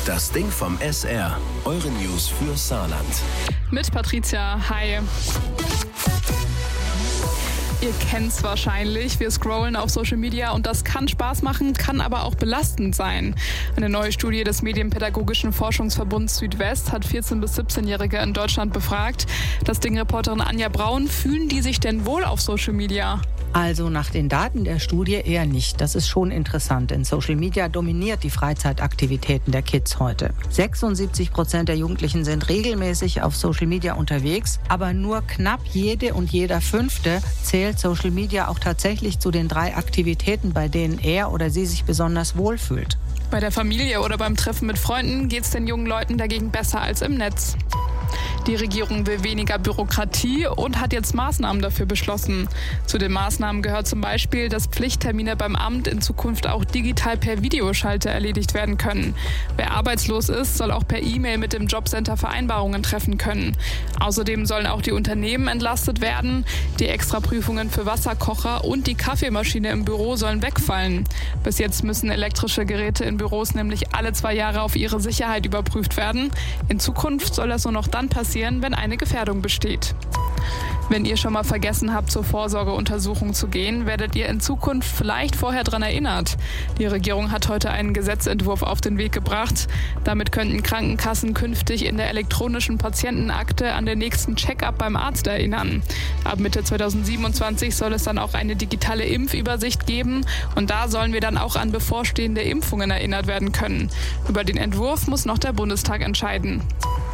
Das Ding vom SR. Eure News für Saarland. Mit Patricia, hi. Ihr kennt's wahrscheinlich, wir scrollen auf Social Media und das kann Spaß machen, kann aber auch belastend sein. Eine neue Studie des Medienpädagogischen Forschungsverbunds Südwest hat 14- bis 17-Jährige in Deutschland befragt. Das Ding-Reporterin Anja Braun, fühlen die sich denn wohl auf Social Media? Also nach den Daten der Studie eher nicht. Das ist schon interessant, denn Social Media dominiert die Freizeitaktivitäten der Kids heute. 76% der Jugendlichen sind regelmäßig auf Social Media unterwegs, aber nur knapp jede und jeder Fünfte zählt Social Media auch tatsächlich zu den 3 Aktivitäten, bei denen er oder sie sich besonders wohlfühlt. Bei der Familie oder beim Treffen mit Freunden geht's den jungen Leuten dagegen besser als im Netz. Die Regierung will weniger Bürokratie und hat jetzt Maßnahmen dafür beschlossen. Zu den Maßnahmen gehört zum Beispiel, dass Pflichttermine beim Amt in Zukunft auch digital per Videoschalte erledigt werden können. Wer arbeitslos ist, soll auch per E-Mail mit dem Jobcenter Vereinbarungen treffen können. Außerdem sollen auch die Unternehmen entlastet werden. Die Extraprüfungen für Wasserkocher und die Kaffeemaschine im Büro sollen wegfallen. Bis jetzt müssen elektrische Geräte in Büros nämlich alle 2 Jahre auf ihre Sicherheit überprüft werden. In Zukunft soll das nur noch dann passieren, wenn eine Gefährdung besteht. Wenn ihr schon mal vergessen habt, zur Vorsorgeuntersuchung zu gehen, werdet ihr in Zukunft vielleicht vorher daran erinnert. Die Regierung hat heute einen Gesetzentwurf auf den Weg gebracht. Damit könnten Krankenkassen künftig in der elektronischen Patientenakte an den nächsten Check-up beim Arzt erinnern. Ab Mitte 2027 soll es dann auch eine digitale Impfübersicht geben und da sollen wir dann auch an bevorstehende Impfungen erinnert werden können. Über den Entwurf muss noch der Bundestag entscheiden.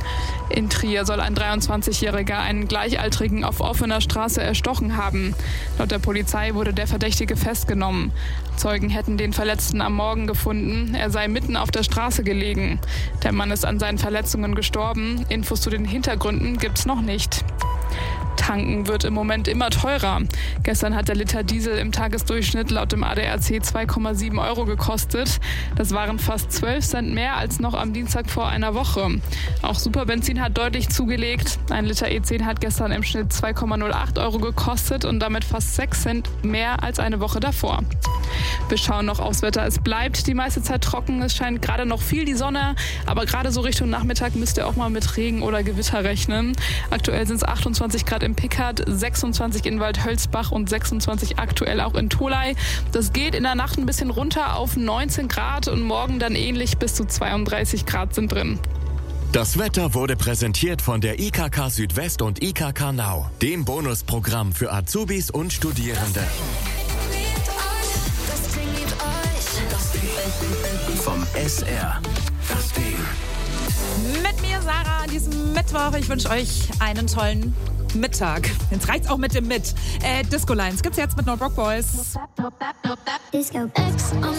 In Trier soll ein 23-Jähriger einen Gleichaltrigen auf offener Straße erstochen haben. Laut der Polizei wurde der Verdächtige festgenommen. Zeugen hätten den Verletzten am Morgen gefunden. Er sei mitten auf der Straße gelegen. Der Mann ist an seinen Verletzungen gestorben. Infos zu den Hintergründen gibt's noch nicht. Tanken wird im Moment immer teurer. Gestern hat der Liter Diesel im Tagesdurchschnitt laut dem ADAC 2,7 € gekostet. Das waren fast 12 Cent mehr als noch am Dienstag vor einer Woche. Auch Superbenzin hat deutlich zugelegt. Ein Liter E10 hat gestern im Schnitt 2,08 € gekostet und damit fast 6 Cent mehr als eine Woche davor. Wir schauen noch aufs Wetter. Es bleibt die meiste Zeit trocken. Es scheint gerade noch viel die Sonne, aber gerade so Richtung Nachmittag müsst ihr auch mal mit Regen oder Gewitter rechnen. Aktuell sind es 28 Grad in Pickert, 26 in Waldhölzbach und 26 aktuell auch in Tholey. Das geht in der Nacht ein bisschen runter auf 19 Grad und morgen dann ähnlich bis zu 32 Grad sind drin. Das Wetter wurde präsentiert von der IKK Südwest und IKK Now, dem Bonusprogramm für Azubis und Studierende. Vom SR. Das Ding. Mit mir, Sarah, an diesem Mittwoch. Ich wünsche euch einen tollen Mittag. Jetzt reicht's auch mit dem Disco Lines gibt's jetzt mit No Broke Boys. Disco X